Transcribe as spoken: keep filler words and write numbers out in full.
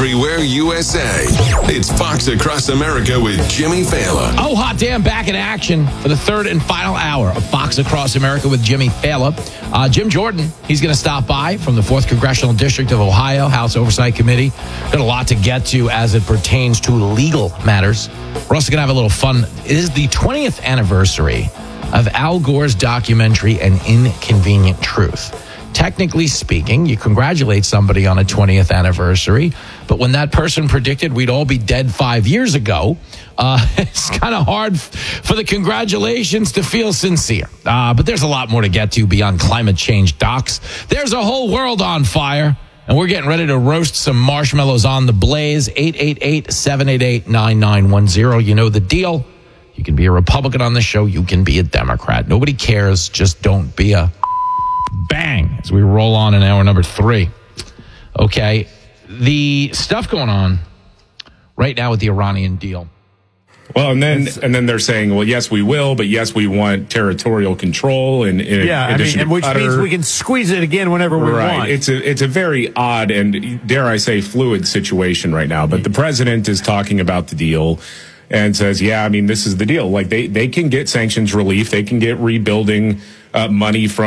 everywhere U S A. It's Fox Across America with Jimmy Fallon. Oh, hot damn, back in action for the third and final hour of Fox Across America with Jimmy Fallon. Uh, Jim Jordan, he's going to stop by from the fourth Congressional District of Ohio, House Oversight Committee. Got a lot to get to as it pertains to legal matters. We're also going to have a little fun. It is the twentieth anniversary of Al Gore's documentary, An Inconvenient Truth. Technically speaking, you congratulate somebody on a twentieth anniversary, but when that person predicted we'd all be dead five years ago, uh, it's kind of hard f- for the congratulations to feel sincere. Uh, but there's a lot more to get to beyond climate change docs. There's a whole world on fire, and we're getting ready to roast some marshmallows on the blaze. eight eight eight, seven eight eight, nine nine one zero. You know the deal. You can be a Republican on the show. You can be a Democrat. Nobody cares. Just don't be a bang as we roll on in hour number three. Okay, the stuff going on right now with the Iranian deal. Well, and then and then they're saying, well, yes, we will, but yes, we want territorial control. And in yeah, I mean, and which Qatar. means we can squeeze it again whenever we right. want. It's a it's a very odd and, dare I say, fluid situation right now. But the president is talking about the deal and says, yeah, I mean, this is the deal. Like they they can get sanctions relief, they can get rebuilding uh, money from